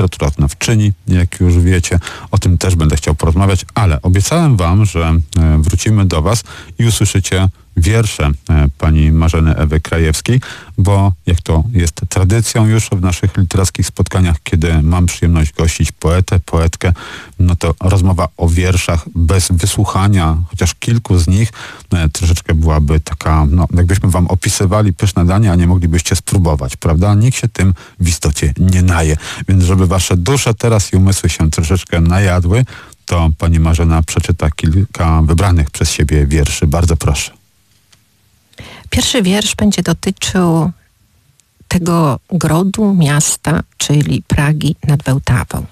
literaturoznawczyni, jak już wiecie. O tym też będę chciał porozmawiać, ale obiecałem wam, że wrócimy do was i usłyszycie wiersze pani Marzeny Ewy Krajewskiej, bo jak to jest tradycją już w naszych literackich spotkaniach, kiedy mam przyjemność gościć poetę, poetkę, no to rozmowa o wierszach bez wysłuchania chociaż kilku z nich troszeczkę byłaby taka, no jakbyśmy wam opisywali pyszne dania, a nie moglibyście spróbować, prawda? Nikt się tym w istocie nie naje. Więc żeby wasze dusze teraz i umysły się troszeczkę najadły, to pani Marzena przeczyta kilka wybranych przez siebie wierszy. Bardzo proszę. Pierwszy wiersz będzie dotyczył tego grodu, miasta, czyli Pragi nad Wełtawą.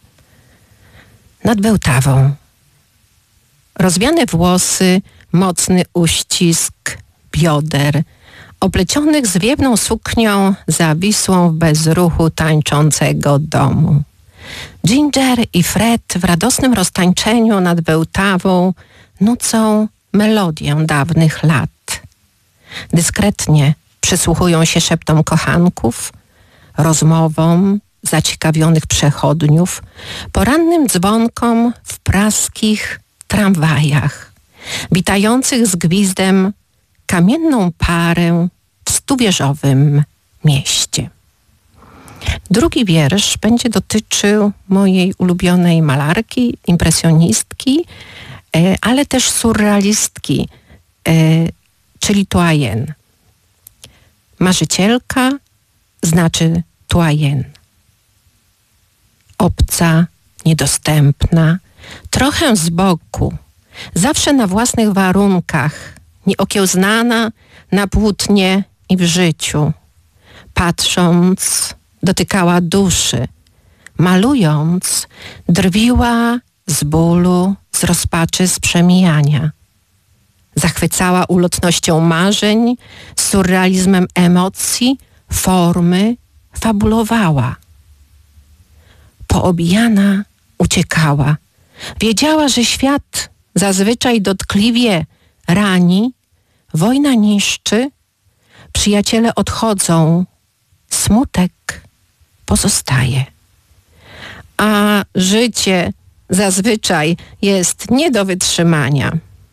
Nad Wełtawą. Rozwiane włosy, mocny uścisk bioder, oplecionych zwiewną suknią zawisłą w bezruchu tańczącego domu. Ginger i Fred w radosnym roztańczeniu nad Wełtawą nucą melodię dawnych lat. Dyskretnie przysłuchują się szeptom kochanków, rozmowom zaciekawionych przechodniów, porannym dzwonkom w praskich tramwajach, witających z gwizdem kamienną parę w stuwieżowym mieście. Drugi wiersz będzie dotyczył mojej ulubionej malarki, impresjonistki, ale też surrealistki, czyli Toyen. Marzycielka znaczy Toyen. Obca, niedostępna, trochę z boku, zawsze na własnych warunkach, nieokiełznana na płótnie i w życiu. Patrząc, dotykała duszy, malując, drwiła z bólu, z rozpaczy, z przemijania. Zachwycała ulotnością marzeń, surrealizmem emocji, formy, fabulowała. Poobijana uciekała. Wiedziała, że świat zazwyczaj dotkliwie rani, wojna niszczy, przyjaciele odchodzą, smutek pozostaje. A życie zazwyczaj jest nie do wytrzymania.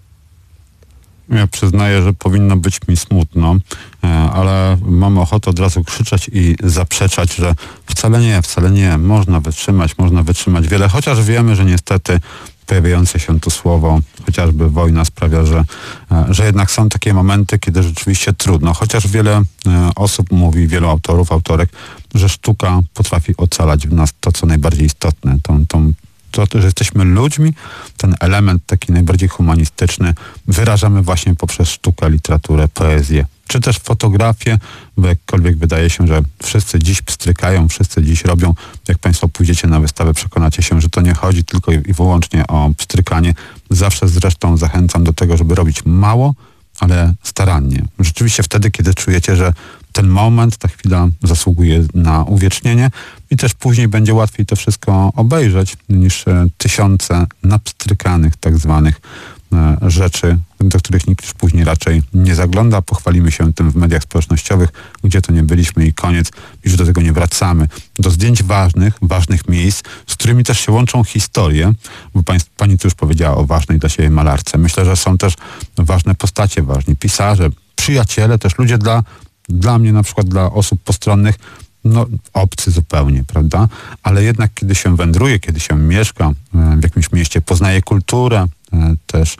Ja przyznaję, że powinno być mi smutno, ale mam ochotę od razu krzyczeć i zaprzeczać, że wcale nie, można wytrzymać wiele, chociaż wiemy, że niestety pojawiające się tu słowo, chociażby wojna sprawia, że jednak są takie momenty, kiedy rzeczywiście trudno, chociaż wiele osób mówi, wielu autorów, autorek, że sztuka potrafi ocalać w nas to, co najbardziej istotne, to, że jesteśmy ludźmi, ten element taki najbardziej humanistyczny wyrażamy właśnie poprzez sztukę, literaturę, poezję, czy też fotografię, bo jakkolwiek wydaje się, że wszyscy dziś pstrykają, wszyscy dziś robią. Jak państwo pójdziecie na wystawę, przekonacie się, że to nie chodzi tylko i wyłącznie o pstrykanie. Zawsze zresztą zachęcam do tego, żeby robić mało, ale starannie. Rzeczywiście wtedy, kiedy czujecie, że ten moment, ta chwila zasługuje na uwiecznienie i też później będzie łatwiej to wszystko obejrzeć niż tysiące napstrykanych tak zwanych rzeczy, do których nikt już później raczej nie zagląda. Pochwalimy się tym w mediach społecznościowych, gdzie to nie byliśmy i koniec. Już do tego nie wracamy. Do zdjęć ważnych miejsc, z którymi też się łączą historie, bo pani tu już powiedziała o ważnej dla siebie malarce. Myślę, że są też ważne postacie, ważni pisarze, przyjaciele, też ludzie dla mnie, na przykład dla osób postronnych, no obcy zupełnie, prawda? Ale jednak kiedy się wędruje, kiedy się mieszka w jakimś mieście, poznaje kulturę, też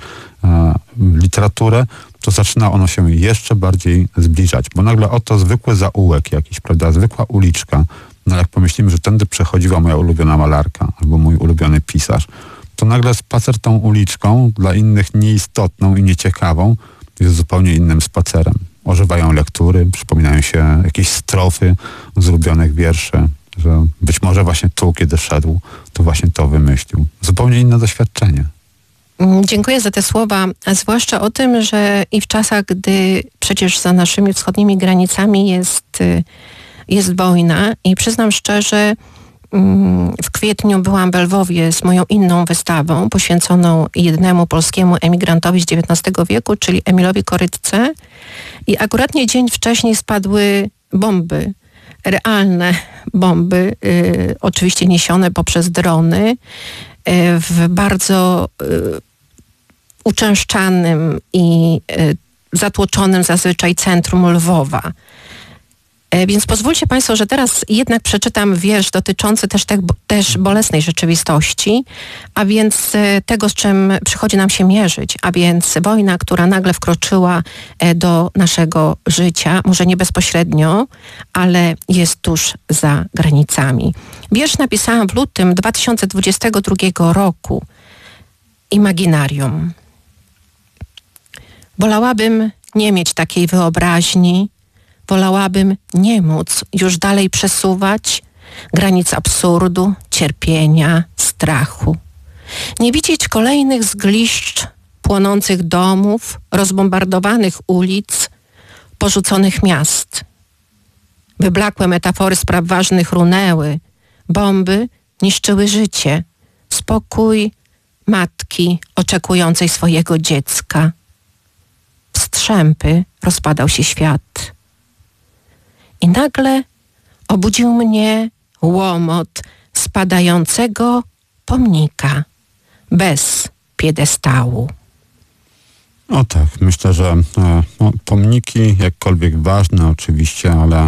literaturę, to zaczyna ono się jeszcze bardziej zbliżać, bo nagle oto zwykły zaułek jakiś, prawda, zwykła uliczka, no jak pomyślimy, że tędy przechodziła moja ulubiona malarka albo mój ulubiony pisarz, to nagle spacer tą uliczką dla innych nieistotną i nieciekawą jest zupełnie innym spacerem. Ożywają lektury, przypominają się jakieś strofy z ulubionych wierszy, że być może właśnie tu, kiedy szedł, to właśnie to wymyślił. Zupełnie inne doświadczenie. Dziękuję za te słowa, a zwłaszcza o tym, że i w czasach, gdy przecież za naszymi wschodnimi granicami jest wojna i przyznam szczerze, w kwietniu byłam w Lwowie z moją inną wystawą poświęconą jednemu polskiemu emigrantowi z XIX wieku, czyli Emilowi Korytce. I akuratnie dzień wcześniej spadły bomby realne bomby, oczywiście niesione poprzez drony, w bardzo uczęszczanym i zatłoczonym zazwyczaj centrum Lwowa. Więc pozwólcie Państwo, że teraz jednak przeczytam wiersz dotyczący też bolesnej rzeczywistości, a więc tego, z czym przychodzi nam się mierzyć, a więc wojna, która nagle wkroczyła do naszego życia, może nie bezpośrednio, ale jest tuż za granicami. Wiersz napisałam w lutym 2022 roku. Imaginarium. Wolałabym nie mieć takiej wyobraźni, wolałabym nie móc już dalej przesuwać granic absurdu, cierpienia, strachu. Nie widzieć kolejnych zgliszcz płonących domów, rozbombardowanych ulic, porzuconych miast. Wyblakłe metafory spraw ważnych runęły, bomby niszczyły życie, spokój matki oczekującej swojego dziecka. W strzępy rozpadał się świat. I nagle obudził mnie łomot spadającego pomnika bez piedestału. O tak, myślę, że pomniki, jakkolwiek ważne oczywiście, ale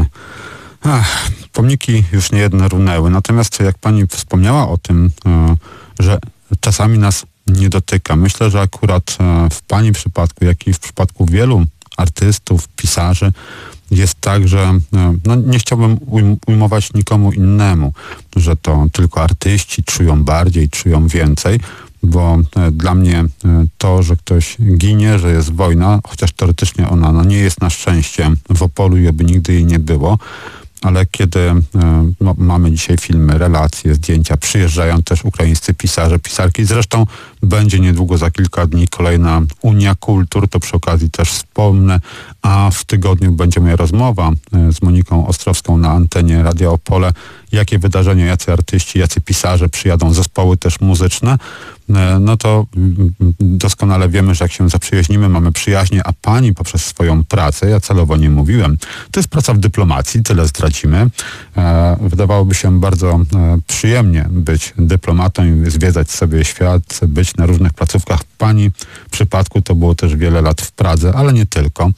pomniki już niejedne runęły. Natomiast jak pani wspomniała o tym, że czasami nas nie dotyka. Myślę, że akurat w pani przypadku, jak i w przypadku wielu artystów, pisarzy, jest tak, że nie chciałbym ujmować nikomu innemu, że to tylko artyści czują bardziej, czują więcej, bo dla mnie to, że ktoś ginie, że jest wojna, chociaż teoretycznie ona nie jest na szczęście w Opolu i oby nigdy jej nie było, ale kiedy mamy dzisiaj filmy, relacje, zdjęcia, przyjeżdżają też ukraińscy pisarze, pisarki. Zresztą będzie niedługo, za kilka dni, kolejna Unia Kultur, to przy okazji też wspomnę, a w tygodniu będzie moja rozmowa z Moniką Ostrowską na antenie Radia Opole. Jakie wydarzenia, jacy artyści, jacy pisarze przyjadą, zespoły też muzyczne, no to doskonale wiemy, że jak się zaprzyjaźnimy, mamy przyjaźnie, a pani poprzez swoją pracę, ja celowo nie mówiłem, to jest praca w dyplomacji, tyle zdradzimy. Wydawałoby się bardzo przyjemnie być dyplomatą i zwiedzać sobie świat, być na różnych placówkach. W pani przypadku to było też wiele lat w Pradze, ale nie tylko.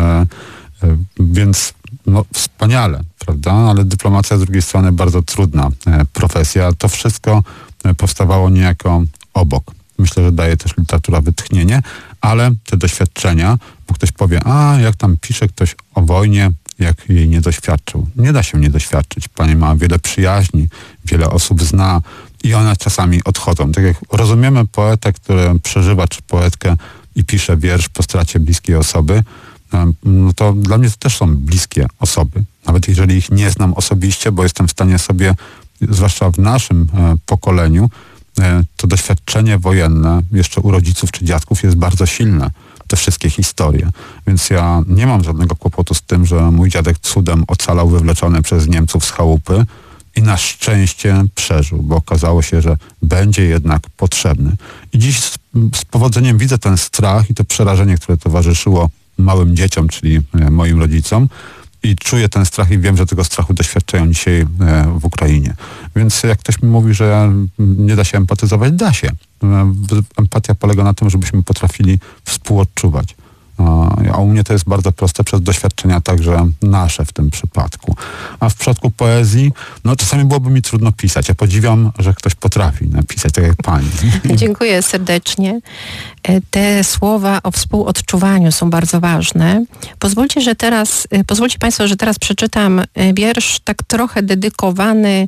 Więc wspaniale, prawda? Ale dyplomacja z drugiej strony bardzo trudna profesja. To wszystko powstawało niejako obok. Myślę, że daje też literatura wytchnienie, ale te doświadczenia, bo ktoś powie, jak tam pisze ktoś o wojnie, jak jej nie doświadczył. Nie da się nie doświadczyć. Pani ma wiele przyjaźni, wiele osób zna i one czasami odchodzą. Tak jak rozumiemy poetę, który przeżywa, czy poetkę i pisze wiersz po stracie bliskiej osoby, no to dla mnie to też są bliskie osoby. Nawet jeżeli ich nie znam osobiście, bo jestem w stanie sobie, zwłaszcza w naszym pokoleniu, to doświadczenie wojenne jeszcze u rodziców czy dziadków jest bardzo silne. Te wszystkie historie. Więc ja nie mam żadnego kłopotu z tym, że mój dziadek cudem ocalał wywleczony przez Niemców z chałupy i na szczęście przeżył, bo okazało się, że będzie jednak potrzebny. I dziś z powodzeniem widzę ten strach i to przerażenie, które towarzyszyło małym dzieciom, czyli moim rodzicom, i czuję ten strach i wiem, że tego strachu doświadczają dzisiaj w Ukrainie. Więc jak ktoś mi mówi, że nie da się empatyzować, da się. Empatia polega na tym, żebyśmy potrafili współodczuwać. A u mnie to jest bardzo proste przez doświadczenia także nasze w tym przypadku. A w przypadku poezji, czasami byłoby mi trudno pisać. Ja podziwiam, że ktoś potrafi napisać, tak jak pani. Dziękuję serdecznie. Te słowa o współodczuwaniu są bardzo ważne. Pozwólcie Państwo, że teraz przeczytam wiersz tak trochę dedykowany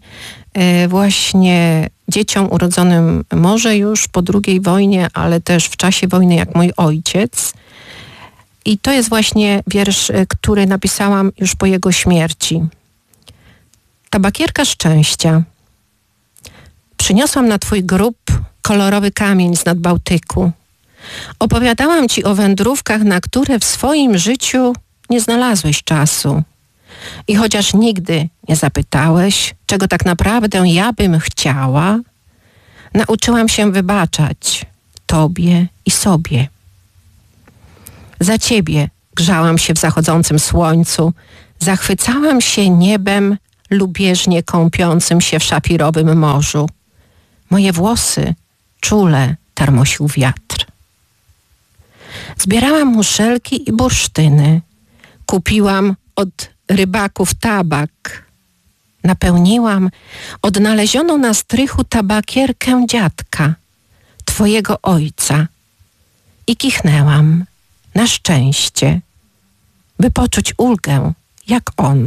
właśnie dzieciom urodzonym może już po II wojnie, ale też w czasie wojny, jak mój ojciec. I to jest właśnie wiersz, który napisałam już po jego śmierci. Tabakierka szczęścia. Przyniosłam na twój grób kolorowy kamień z nadbałtyku. Opowiadałam ci o wędrówkach, na które w swoim życiu nie znalazłeś czasu. I chociaż nigdy nie zapytałeś, czego tak naprawdę ja bym chciała, nauczyłam się wybaczać tobie i sobie. Za ciebie grzałam się w zachodzącym słońcu, zachwycałam się niebem lubieżnie kąpiącym się w szapirowym morzu. Moje włosy czule tarmosił wiatr. Zbierałam muszelki i bursztyny. Kupiłam od rybaków tabak. Napełniłam odnalezioną na strychu tabakierkę dziadka, twojego ojca. I kichnęłam na szczęście, by poczuć ulgę jak on.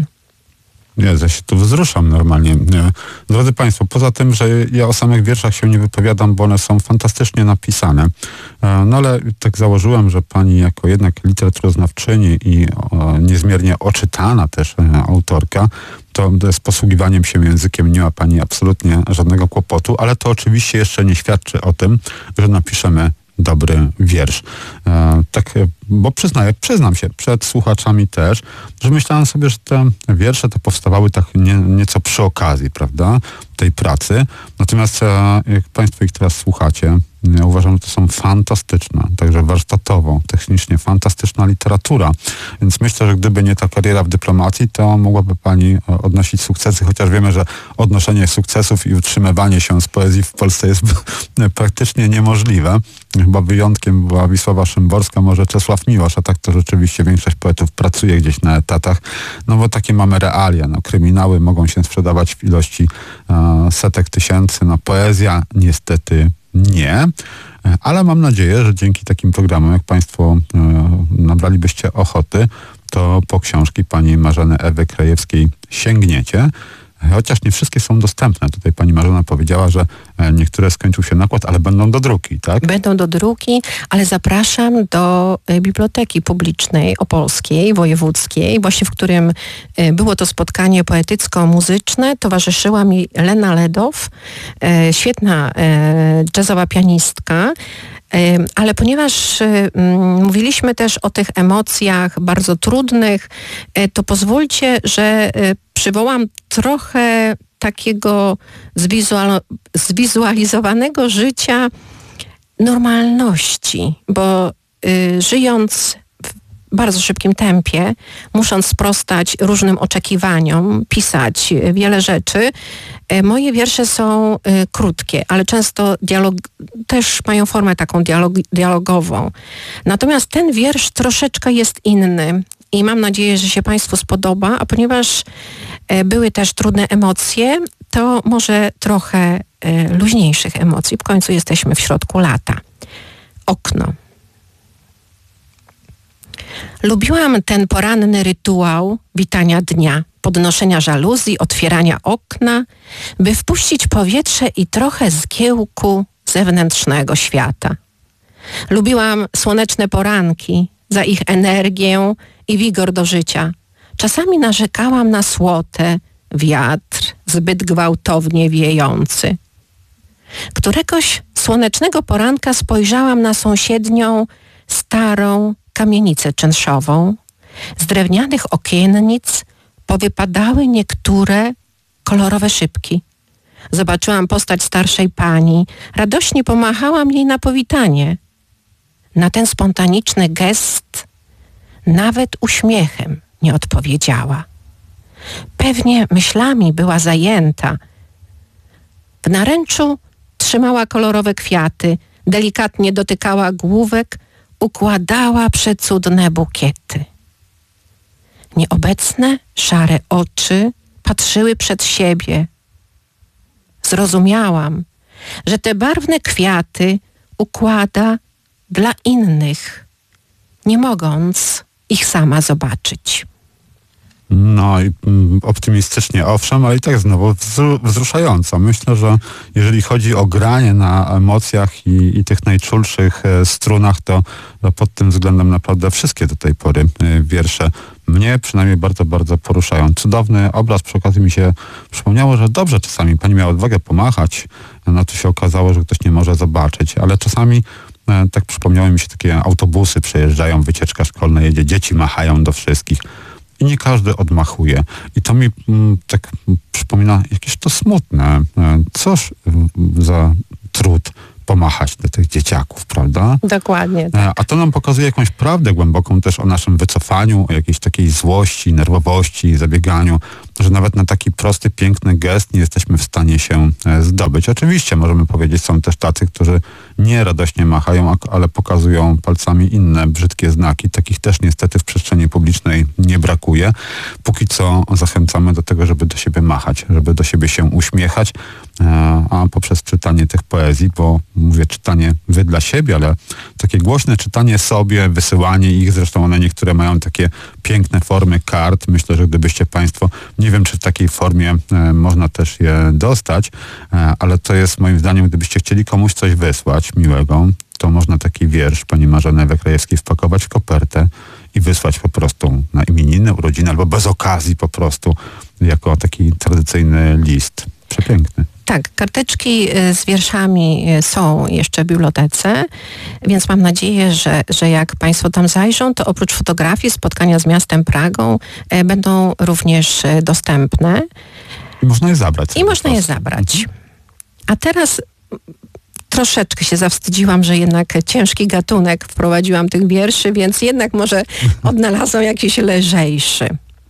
Ja się tu wzruszam normalnie. Drodzy Państwo, poza tym, że ja o samych wierszach się nie wypowiadam, bo one są fantastycznie napisane, no ale tak założyłem, że pani jako jednak literaturoznawczyni i niezmiernie oczytana też autorka, to z posługiwaniem się językiem nie ma pani absolutnie żadnego kłopotu, ale to oczywiście jeszcze nie świadczy o tym, że napiszemy dobry wiersz. Tak, bo przyznam się przed słuchaczami też, że myślałem sobie, że te wiersze to powstawały tak nieco przy okazji, prawda, tej pracy. Natomiast jak Państwo ich teraz słuchacie, ja uważam, że to są fantastyczna, także warsztatowo, technicznie fantastyczna literatura. Więc myślę, że gdyby nie ta kariera w dyplomacji, to mogłaby pani odnosić sukcesy, chociaż wiemy, że odnoszenie sukcesów i utrzymywanie się z poezji w Polsce jest praktycznie niemożliwe. Chyba wyjątkiem była Wisława Szymborska, może Czesław Miłosz, a tak to rzeczywiście większość poetów pracuje gdzieś na etatach, no bo takie mamy realia. No, kryminały mogą się sprzedawać w ilości setek tysięcy, no poezja niestety nie, ale mam nadzieję, że dzięki takim programom, jak Państwo nabralibyście ochoty, to po książki pani Marzeny Ewy Krajewskiej sięgniecie. Chociaż nie wszystkie są dostępne. Tutaj pani Marzena powiedziała, że niektóre skończył się nakład, ale będą do druki, tak? Będą do druki, ale zapraszam do Biblioteki Publicznej Opolskiej, Wojewódzkiej, właśnie w którym było to spotkanie poetycko-muzyczne. Towarzyszyła mi Lena Ledow, świetna jazzowa pianistka. Ale ponieważ mówiliśmy też o tych emocjach bardzo trudnych, to pozwólcie, że przywołam trochę takiego zwizualizowanego życia normalności, bo żyjąc w bardzo szybkim tempie, musząc sprostać różnym oczekiwaniom, pisać wiele rzeczy, moje wiersze są krótkie, ale często też mają formę taką dialogową. Natomiast ten wiersz troszeczkę jest inny i mam nadzieję, że się Państwu spodoba, a ponieważ były też trudne emocje, to może trochę luźniejszych emocji. W końcu jesteśmy w środku lata. Okno. Lubiłam ten poranny rytuał witania dnia, podnoszenia żaluzji, otwierania okna, by wpuścić powietrze i trochę zgiełku zewnętrznego świata. Lubiłam słoneczne poranki za ich energię i wigor do życia. Czasami narzekałam na słotę, wiatr zbyt gwałtownie wiejący. Któregoś słonecznego poranka spojrzałam na sąsiednią, starą kamienicę czynszową. Z drewnianych okiennic powypadały niektóre kolorowe szybki. Zobaczyłam postać starszej pani. Radośnie pomachałam jej na powitanie. Na ten spontaniczny gest nawet uśmiechem nie odpowiedziała. Pewnie myślami była zajęta. W naręczu trzymała kolorowe kwiaty, delikatnie dotykała główek, układała przecudne bukiety. Nieobecne, szare oczy patrzyły przed siebie. Zrozumiałam, że te barwne kwiaty układa dla innych, nie mogąc ich sama zobaczyć. No i optymistycznie owszem, ale i tak znowu wzruszająco. Myślę, że jeżeli chodzi o granie na emocjach i tych najczulszych strunach, to pod tym względem naprawdę wszystkie do tej pory wiersze mnie przynajmniej bardzo, bardzo poruszają. Cudowny obraz, przy okazji mi się przypomniało, że dobrze czasami pani miała odwagę pomachać, no to się okazało, że ktoś nie może zobaczyć, ale czasami tak przypomniały mi się takie autobusy przejeżdżają, wycieczka szkolna jedzie, dzieci machają do wszystkich. I nie każdy odmachuje. I to mi tak przypomina jakieś to smutne. Coż za trud pomachać do tych dzieciaków, prawda? Dokładnie. Tak. A to nam pokazuje jakąś prawdę głęboką też o naszym wycofaniu, o jakiejś takiej złości, nerwowości, zabieganiu że nawet na taki prosty, piękny gest nie jesteśmy w stanie się zdobyć. Oczywiście możemy powiedzieć, są też tacy, którzy nie radośnie machają, ale pokazują palcami inne brzydkie znaki. Takich też niestety w przestrzeni publicznej nie brakuje. Póki co zachęcamy do tego, żeby do siebie machać, żeby do siebie się uśmiechać, a poprzez czytanie tych poezji, bo mówię czytanie wy dla siebie, ale takie głośne czytanie sobie, wysyłanie ich, zresztą one niektóre mają takie piękne formy kart. Myślę, że gdybyście państwo, nie wiem czy w takiej formie można też je dostać, ale to jest moim zdaniem, gdybyście chcieli komuś coś wysłać miłego, to można taki wiersz pani Marzeny Ewy-Krajewskiej wpakować w kopertę i wysłać po prostu na imieniny, urodziny albo bez okazji po prostu jako taki tradycyjny list. Przepiękny. Tak, karteczki z wierszami są jeszcze w bibliotece, więc mam nadzieję, że jak państwo tam zajrzą, to oprócz fotografii, spotkania z miastem Pragą będą również dostępne. I można je zabrać. I można je zabrać. A teraz troszeczkę się zawstydziłam, że jednak ciężki gatunek wprowadziłam tych wierszy, więc jednak może odnalazłam jakiś lżejszy.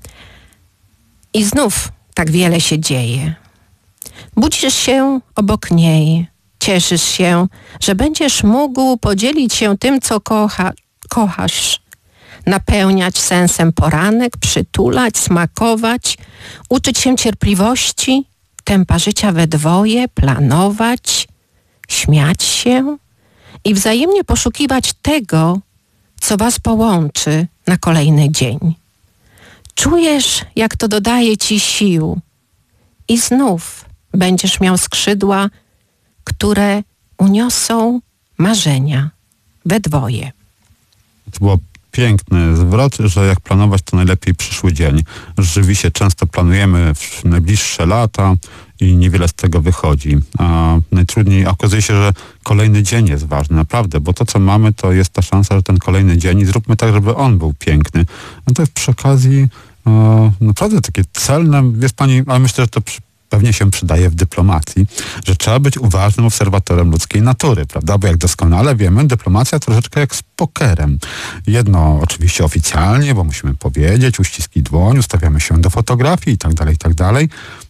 I znów tak wiele się dzieje. Budzisz się obok niej, cieszysz się, że będziesz mógł podzielić się tym, co kochasz, napełniać sensem poranek, przytulać, smakować, uczyć się cierpliwości, tempa życia we dwoje, planować, śmiać się i wzajemnie poszukiwać tego, co was połączy na kolejny dzień. Czujesz, jak to dodaje ci sił i znów będziesz miał skrzydła, które uniosą marzenia we dwoje. To było piękny zwrot, że jak planować, to najlepiej przyszły dzień. Rzeczywiście często planujemy w najbliższe lata i niewiele z tego wychodzi. A najtrudniej, okazuje się, że kolejny dzień jest ważny, naprawdę, bo to, co mamy, to jest ta szansa, że ten kolejny dzień i zróbmy tak, żeby on był piękny. No to jest przy okazji naprawdę takie celne, jest pani, ale myślę, że to pewnie się przydaje w dyplomacji, że trzeba być uważnym obserwatorem ludzkiej natury, prawda? Bo jak doskonale wiemy, dyplomacja troszeczkę jak z pokerem. Jedno oczywiście oficjalnie, bo musimy powiedzieć, uściski dłoń, ustawiamy się do fotografii i tak dalej.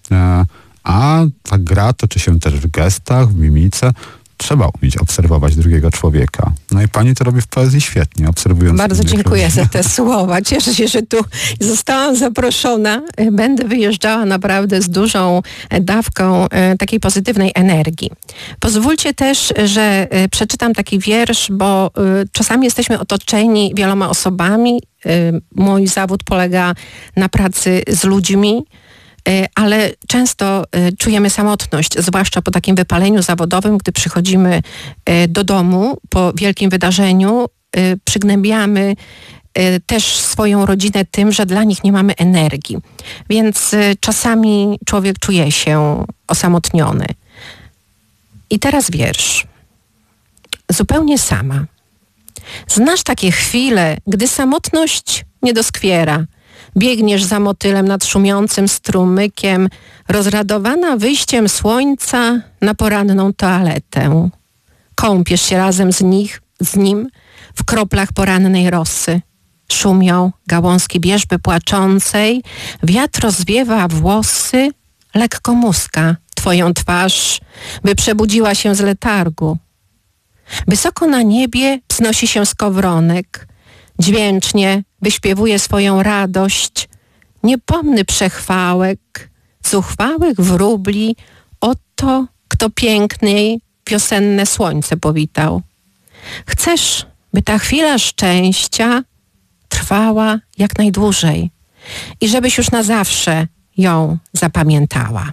A ta gra toczy się też w gestach, w mimice. Trzeba umieć obserwować drugiego człowieka. No i pani to robi w poezji świetnie, obserwując... Bardzo dziękuję za te słowa. Cieszę się, że tu zostałam zaproszona. Będę wyjeżdżała naprawdę z dużą dawką takiej pozytywnej energii. Pozwólcie też, że przeczytam taki wiersz, bo czasami jesteśmy otoczeni wieloma osobami. Mój zawód polega na pracy z ludźmi, ale często czujemy samotność, zwłaszcza po takim wypaleniu zawodowym, gdy przychodzimy do domu po wielkim wydarzeniu, przygnębiamy też swoją rodzinę tym, że dla nich nie mamy energii. Więc czasami człowiek czuje się osamotniony. I teraz wiersz. Zupełnie sama. Znasz takie chwile, gdy samotność nie doskwiera. Biegniesz za motylem nad szumiącym strumykiem, rozradowana wyjściem słońca na poranną toaletę. Kąpiesz się razem z nim w kroplach porannej rosy. Szumią gałązki bierzby płaczącej, wiatr rozwiewa włosy, lekko muska twoją twarz, by przebudziła się z letargu. Wysoko na niebie wznosi się skowronek, dźwięcznie wyśpiewuje swoją radość, niepomny przechwałek, zuchwałych wróbli, oto kto piękniej wiosenne słońce powitał. Chcesz, by ta chwila szczęścia trwała jak najdłużej i żebyś już na zawsze ją zapamiętała.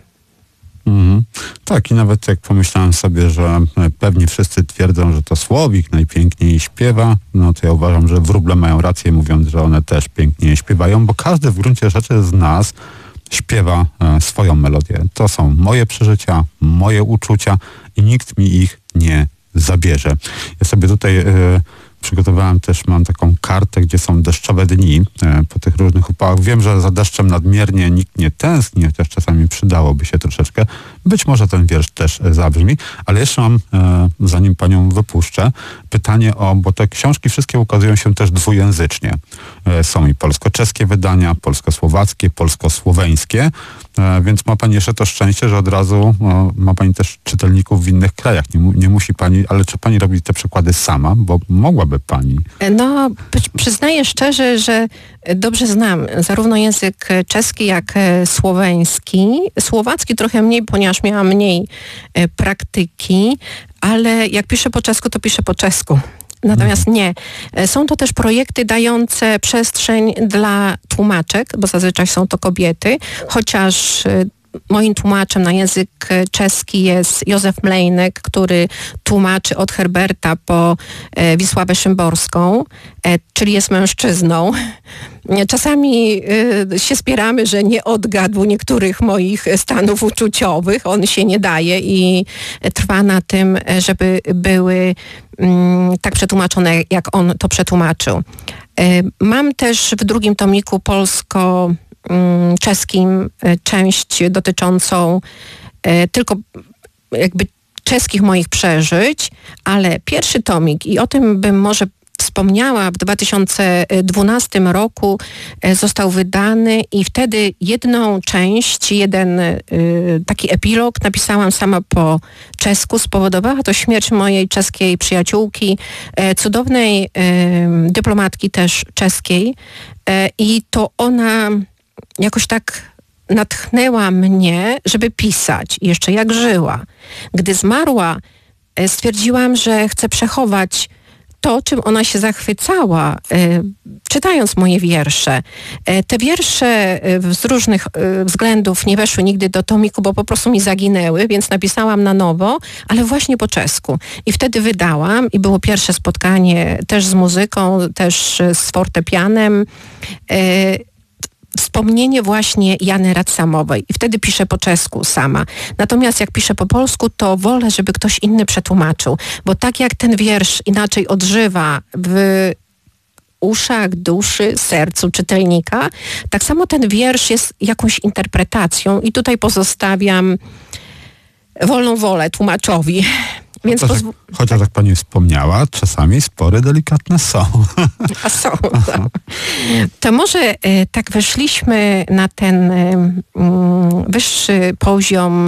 Tak, i nawet jak pomyślałem sobie, że pewnie wszyscy twierdzą, że to Słowik najpiękniej śpiewa, no to ja uważam, że wróble mają rację, mówiąc, że one też pięknie śpiewają, bo każdy w gruncie rzeczy z nas śpiewa swoją melodię. To są moje przeżycia, moje uczucia i nikt mi ich nie zabierze. Ja sobie tutaj przygotowałem też, mam taką kartę, gdzie są deszczowe dni po tych różnych upałach. Wiem, że za deszczem nadmiernie nikt nie tęskni, chociaż czasami przydałoby się troszeczkę. być może ten wiersz też zabrzmi, ale jeszcze mam, zanim panią wypuszczę, pytanie bo te książki wszystkie ukazują się też dwujęzycznie. Są i polsko-czeskie wydania, polsko-słowackie, polsko-słoweńskie, więc ma pani jeszcze to szczęście, że od razu ma pani też czytelników w innych krajach. Nie musi pani, ale czy pani robi te przekłady sama? Bo mogłaby pani. No, przyznaję szczerze, że dobrze znam zarówno język czeski, jak słoweński. Słowacki trochę mniej, ponieważ miałam mniej praktyki, ale jak piszę po czesku, to piszę po czesku. Natomiast nie. Są to też projekty dające przestrzeń dla tłumaczek, bo zazwyczaj są to kobiety, chociaż moim tłumaczem na język czeski jest Józef Mlejnek, który tłumaczy od Herberta po Wisławę Szymborską, czyli jest mężczyzną. Czasami się spieramy, że nie odgadł niektórych moich stanów uczuciowych. On się nie daje i trwa na tym, żeby były tak przetłumaczone, jak on to przetłumaczył. Mam też w drugim tomiku polsko-czeskim część dotyczącą tylko jakby czeskich moich przeżyć, ale pierwszy tomik, i o tym bym może wspomniała, w 2012 roku został wydany i wtedy jedną część, jeden taki epilog napisałam sama po czesku. Spowodowała to śmierć mojej czeskiej przyjaciółki, cudownej dyplomatki też czeskiej, i to ona jakoś tak natchnęła mnie, żeby pisać, jeszcze jak żyła. Gdy zmarła, stwierdziłam, że chcę przechować to, czym ona się zachwycała, czytając moje wiersze. Te wiersze z różnych względów nie weszły nigdy do tomiku, bo po prostu mi zaginęły, więc napisałam na nowo, ale właśnie po czesku. I wtedy wydałam i było pierwsze spotkanie też z muzyką, też z fortepianem. Wspomnienie właśnie Jany Radsamowej i wtedy piszę po czesku sama. Natomiast jak piszę po polsku, to wolę, żeby ktoś inny przetłumaczył, bo tak jak ten wiersz inaczej odżywa w uszach, duszy, sercu czytelnika, tak samo ten wiersz jest jakąś interpretacją i tutaj pozostawiam wolną wolę tłumaczowi. Więc chociaż jak pani wspomniała, czasami spory delikatne są. A są. To może tak weszliśmy na ten wyższy poziom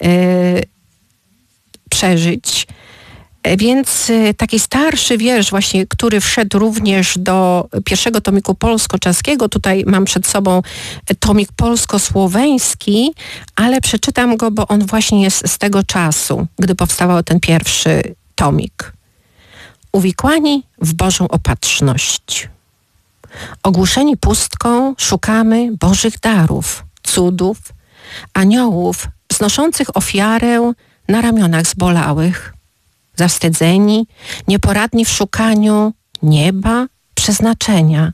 przeżyć. Więc taki starszy wiersz właśnie, który wszedł również do pierwszego tomiku polsko-czeskiego, tutaj mam przed sobą tomik polsko-słoweński, ale przeczytam go, bo on właśnie jest z tego czasu, gdy powstawał ten pierwszy tomik. Uwikłani w Bożą opatrzność. Ogłuszeni pustką szukamy Bożych darów, cudów, aniołów znoszących ofiarę na ramionach zbolałych. Zawstydzeni, nieporadni w szukaniu nieba, przeznaczenia.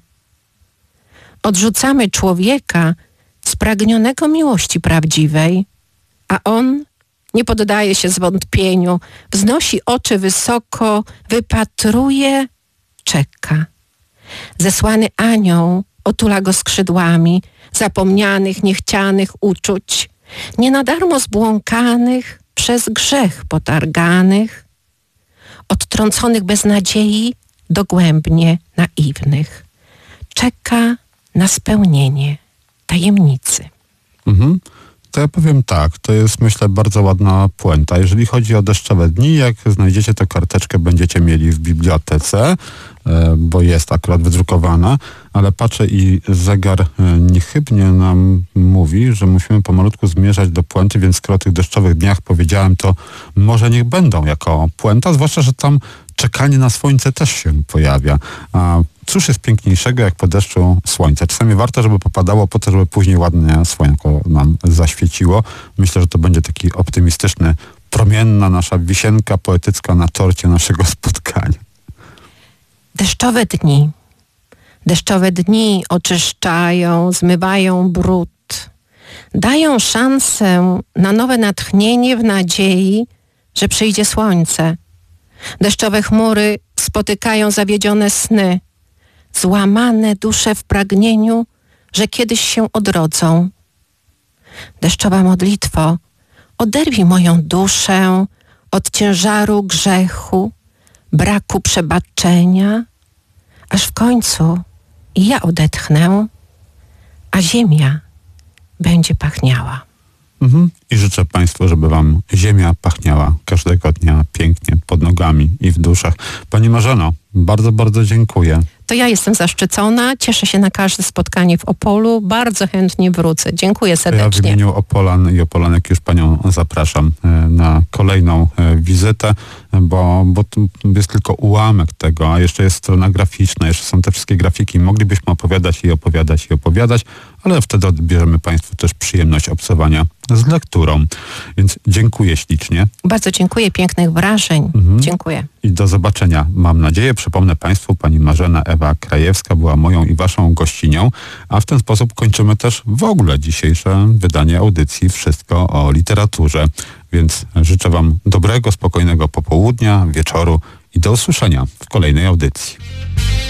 Odrzucamy człowieka spragnionego miłości prawdziwej, a on nie poddaje się zwątpieniu, wznosi oczy wysoko, wypatruje, czeka. Zesłany anioł otula go skrzydłami zapomnianych, niechcianych uczuć, nie na darmo zbłąkanych, przez grzech potarganych, odtrąconych bez nadziei, dogłębnie naiwnych. Czeka na spełnienie tajemnicy. To ja powiem tak, to jest myślę bardzo ładna puenta. Jeżeli chodzi o deszczowe dni, jak znajdziecie tę karteczkę, będziecie mieli w bibliotece, bo jest akurat wydrukowana, ale patrzę i zegar niechybnie nam mówi, że musimy pomalutku zmierzać do puenty, więc skoro o tych deszczowych dniach powiedziałem, to może niech będą jako puenta, zwłaszcza, że tam czekanie na słońce też się pojawia. A cóż jest piękniejszego jak po deszczu słońce? Czasami warto, żeby popadało po to, żeby później ładnie słonko nam zaświeciło. Myślę, że to będzie taki optymistyczny, promienna nasza wisienka poetycka na torcie naszego spotkania. Deszczowe dni. Deszczowe dni oczyszczają, zmywają brud. Dają szansę na nowe natchnienie w nadziei, że przyjdzie słońce. Deszczowe chmury spotykają zawiedzione sny, złamane dusze w pragnieniu, że kiedyś się odrodzą. Deszczowa modlitwo, oderwij moją duszę od ciężaru grzechu, braku przebaczenia, aż w końcu i ja odetchnę, a ziemia będzie pachniała. I życzę Państwu, żeby Wam ziemia pachniała każdego dnia pięknie pod nogami i w duszach. Pani Marzeno, bardzo, bardzo dziękuję. To ja jestem zaszczycona, cieszę się na każde spotkanie w Opolu, bardzo chętnie wrócę. Dziękuję serdecznie. Ja w imieniu Opolan i Opolanek już Panią zapraszam na kolejną wizytę, bo to jest tylko ułamek tego, a jeszcze jest strona graficzna, jeszcze są te wszystkie grafiki. Moglibyśmy opowiadać i opowiadać i opowiadać, ale wtedy odbierzemy Państwu też przyjemność obcowania z lekturą. Więc dziękuję ślicznie. Bardzo dziękuję, pięknych wrażeń. Dziękuję. I do zobaczenia, mam nadzieję. Przypomnę Państwu, pani Marzena Ewa Krajewska była moją i Waszą gościnią, a w ten sposób kończymy też w ogóle dzisiejsze wydanie audycji Wszystko o literaturze. Więc życzę Wam dobrego, spokojnego popołudnia, wieczoru i do usłyszenia w kolejnej audycji.